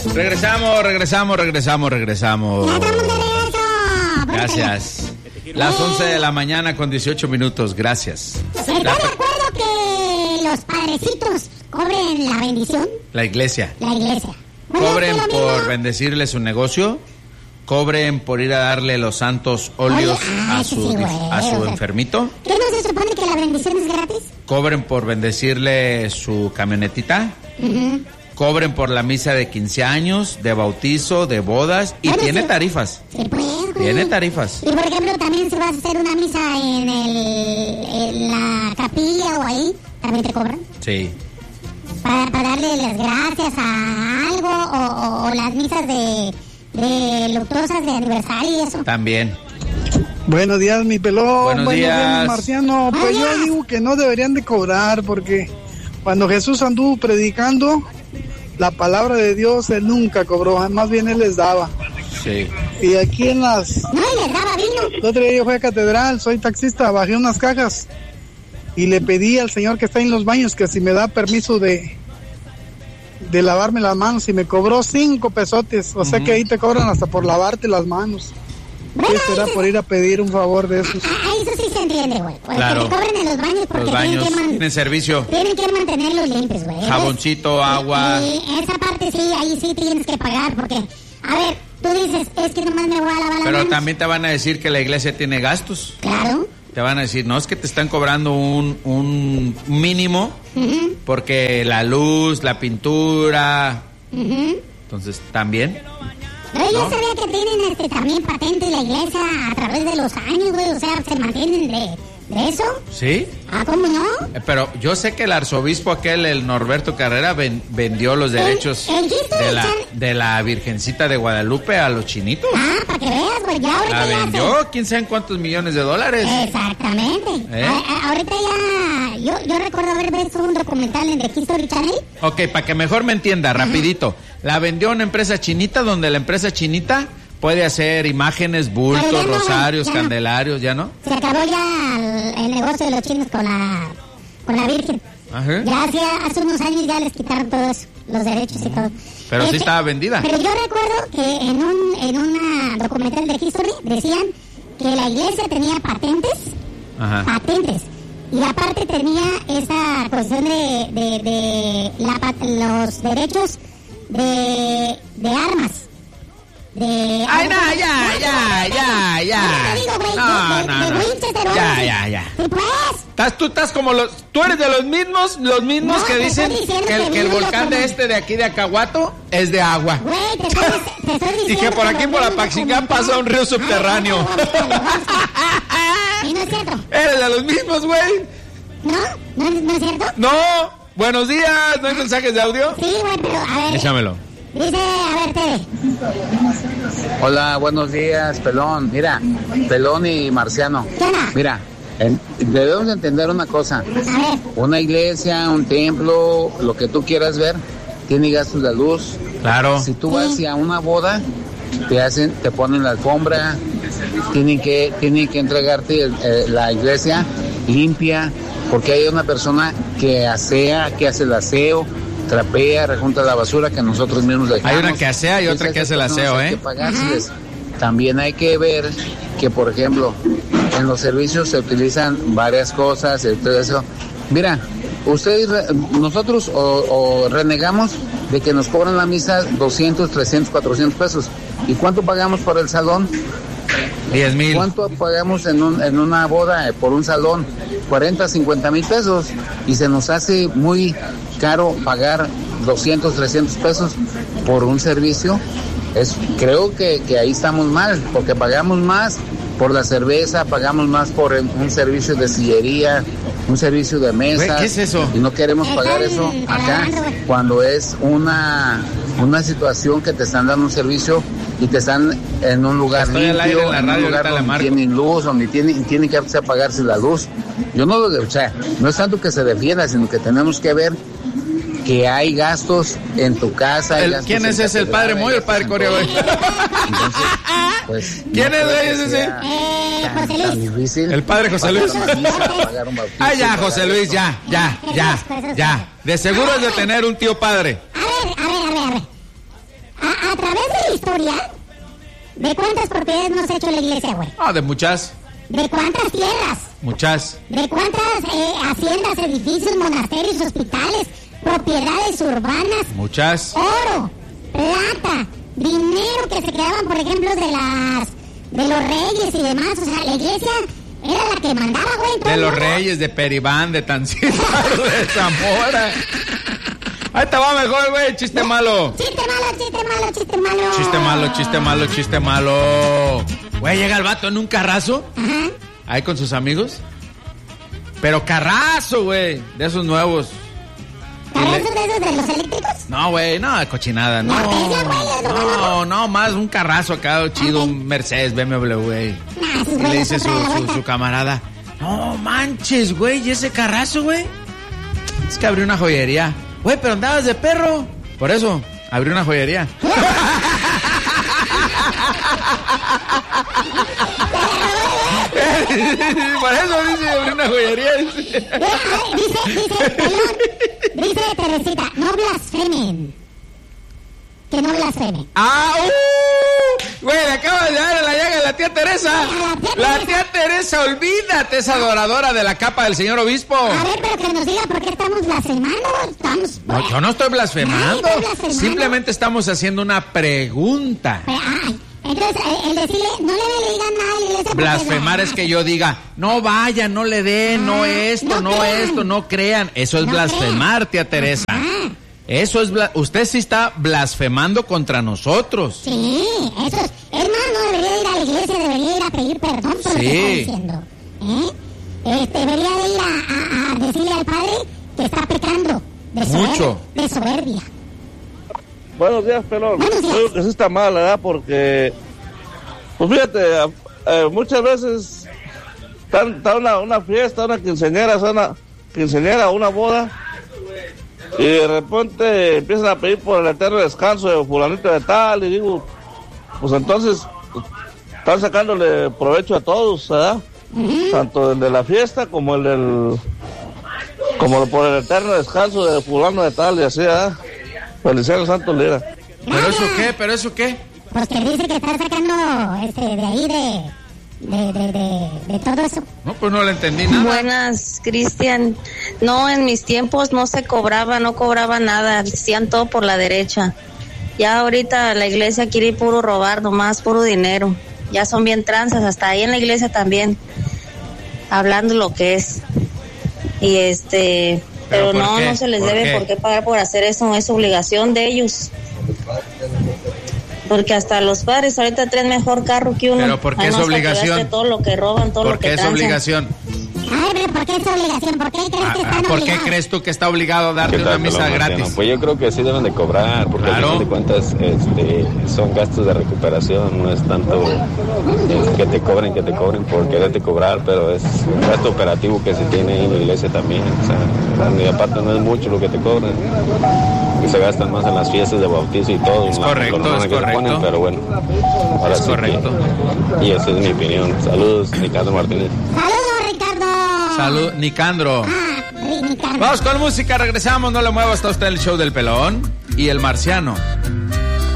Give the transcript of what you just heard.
Regresamos. Ya estamos de regreso. Gracias. Las 11 de la mañana con 18 minutos. Gracias. ¿Estás de acuerdo que los padrecitos cobren la bendición? La iglesia. Bueno, Cobren por bendecirle su negocio. Cobren por ir a darle los santos óleos a su enfermito. ¿Qué no se supone que la bendición es gratis? Cobren por bendecirle su camionetita. Uh-huh. Cobren por la misa de 15 años, de bautizo, de bodas. Y bueno, tiene tarifas. Sí, pues, tiene tarifas. Y por ejemplo, también si vas a hacer una misa en la capilla o ahí, ¿también te cobran? Sí. Para darle las gracias a algo o las misas de luctuosas de aniversario y eso. También. Buenos días, mi pelón. Buenos días, mi marciano. Pues yo digo que no deberían de cobrar porque cuando Jesús anduvo predicando la palabra de Dios, él nunca cobró, más bien él les daba. Sí. Y aquí en las... No, les daba vino. El otro día yo fui a Catedral, soy taxista, bajé unas cajas y le pedí al señor que está en los baños que si me da permiso de lavarme las manos y me cobró 5 pesotes, o sea que ahí te cobran hasta por lavarte las manos. Bueno, ¿qué será por ir a pedir un favor de esos? Eso sí se entiende, güey. Claro. Que te cobren en los baños porque los baños tienen servicio. Tienen que mantenerlos limpios, güey. Jaboncito, agua. Y esa parte sí, ahí sí tienes que pagar porque, a ver, tú dices, es que nomás me voy a lavar las manos. Pero también te van a decir que la iglesia tiene gastos. Claro. Te van a decir, no, es que te están cobrando un mínimo porque la luz, la pintura. Entonces, también. Pero yo sabía que tienen también patente la iglesia a través de los años, güey. O sea, se mantienen de eso. ¿Sí? Ah, ¿cómo no? Pero yo sé que el arzobispo aquel, el Norberto Carrera, vendió los derechos de la Virgencita de Guadalupe a los chinitos. Ah, para que veas, güey. Ya ahorita la vendió, quién sabe cuántos millones de dólares. Exactamente. Ahorita ya, yo recuerdo haber visto un documental en The History Channel. Ok, para que mejor me entienda, rapidito. La vendió una empresa chinita donde la empresa chinita puede hacer imágenes, bultos, rosarios, candelarios, ¿ya no? Se acabó ya el negocio de los chinos con la Virgen. Ajá. Ya hace unos años ya les quitaron todos los derechos y todo. Pero sí estaba vendida. Pero yo recuerdo que en una documental de History decían que la iglesia tenía patentes. Ajá. Patentes. Y aparte tenía esa cuestión de los derechos de armas. Ay, no, ya. No. Ya. Sí, pues. Tú estás como tú eres de los mismos que dicen que el volcán de aquí de Acahuato es de agua. Güey, te estoy diciendo. Y que por aquí por Apaxingán pasa un río subterráneo. ¿Y no es cierto? Eres de los mismos, güey. ¿No es cierto? No. Buenos días. ¿No hay mensajes de audio? Sí, güey, pero a ver. Échamelo. Dice, a ver, Tere. Hola, buenos días, Pelón. Mira, Pelón y Marciano. Mira, debemos entender una cosa. Una iglesia, un templo, lo que tú quieras ver, tiene gastos de luz. Claro. Si tú vas a una boda, te ponen la alfombra, tienen que entregarte la iglesia limpia, porque hay una persona que asea, que hace el aseo, trapea, rejunta la basura que nosotros mismos dejamos. Hay una que asea y otra que hace el aseo, Hay que pagárseles. También hay que ver que, por ejemplo, en los servicios se utilizan varias cosas y todo eso. Mira, nosotros o renegamos de que nos cobran la misa 200, 300, 400 pesos. ¿Y cuánto pagamos por el salón? 10,000. ¿Cuánto pagamos en una boda por un salón? 40, 50 mil pesos. Y se nos hace muy caro pagar 200, 300 pesos por un servicio. Creo que ahí estamos mal, porque pagamos más por la cerveza, pagamos más por un servicio de sillería, un servicio de mesas. ¿Qué es eso? Y no queremos pagar eso acá, cuando es una situación que te están dando un servicio y te están en un lugar limpio, en un lugar donde tienen luz, donde tienen que apagarse la luz. Yo no no es tanto que se defienda, sino que tenemos que ver que hay gastos en tu casa. ¿Quién es ese? ¿El padre Moy o el padre Corea? Entonces, pues, ¿quién es ese? José Luis. Tan difícil. ¿El padre José Luis? Ah, ya, José Luis, ya. De seguro es de tener un tío padre. A ver. la historia de cuántas propiedades nos ha hecho la iglesia, güey? Ah, de muchas. ¿De cuántas tierras? Muchas. ¿De cuántas haciendas, edificios, monasterios, hospitales, propiedades urbanas? Muchas. Oro, plata, dinero que se quedaban, por ejemplo, de los reyes y demás. O sea, la iglesia era la que mandaba, güey. De los reyes, de Peribán, de Tancísaro, de Zamora. Ahí te va mejor, güey, chiste malo. Chiste malo, chiste malo, chiste malo. Chiste malo, chiste malo, chiste malo. Güey, llega el vato en un carrazo. Ajá. Ahí con sus amigos. Pero carrazo, güey, de esos nuevos. ¿Carrazos de esos de los eléctricos? No, güey, no, cochinada, no. No, más un carrazo acá, chido, un Mercedes, BMW, güey. Y le dice su camarada, no manches, güey, ¿y ese carrazo, güey? Es que abrió una joyería. Güey, pero andabas de perro. Por eso, abrió una joyería. Por eso dice, abrió una joyería. Dice Teresita, no blasfemen. Que no blasfemen. Güey, le acabas de dar a la llaga a la tía Teresa. La tía Teresa, olvídate, es adoradora de la capa del señor obispo. A ver, pero que nos diga por qué estamos blasfemando. No, yo no estoy blasfemando. Ay, estoy blasfemando. Simplemente estamos haciendo una pregunta. Entonces, el decirle, no le digan nada a la iglesia. Blasfemar es que yo diga, no vayan, no le den, no esto, no crean. Eso es blasfemar, tía Teresa. Eso es usted sí está blasfemando contra nosotros. Sí, eso es. Es más, no debería ir a la iglesia, debería ir a pedir perdón por lo que está diciendo. Debería ir a decirle al Padre que está pecando de soberbia. Buenos días, pelón. Buenos días. Creo que sí está mal, ¿verdad? Porque, pues fíjate, muchas veces está una fiesta, una quinceañera, una boda, y de repente empiezan a pedir por el eterno descanso de fulanito de tal, y digo, pues entonces están sacándole provecho a todos, ¿verdad? Tanto el de la fiesta como como por el eterno descanso de fulano de tal, y así, ¿verdad? Feliciano Santos Lira. ¿Pero eso qué? Pues que dice que está sacando de ahí de todo eso. No, pues no le entendí nada. Buenas, Cristian. No, en mis tiempos no cobraba nada, hacían todo por la derecha. Ya ahorita la iglesia quiere ir puro robar, nomás puro dinero. Ya son bien tranzas, hasta ahí en la iglesia también, hablando lo que es. Y pero no se les debe por qué pagar por hacer eso, es obligación de ellos. Porque hasta los padres ahorita traen mejor carro que uno. Pero ¿por qué es obligación? Todo lo que roban, todo lo que transan. ¿Por qué es obligación? A ver, ¿por qué es obligación? ¿Por qué crees que están obligados? ¿Por qué crees tú que está obligado a darte una misa gratis? Pues yo creo que sí deben de cobrar, porque al final de cuentas son gastos de recuperación, no es tanto que te cobren por quererte cobrar, pero es un gasto operativo que se tiene ahí en la iglesia también. O sea, y aparte no es mucho lo que te cobran, que se gastan más en las fiestas de bautizo y todo. Es correcto, es correcto. Ponen, pero bueno, ahora sí correcto. Y esa es mi opinión. Saludos, Ricardo Martínez. Saludos, Ricardo. Salud, Nicandro. Nicandro. Vamos con música, regresamos, no le mueva, está usted el show del pelón y el marciano.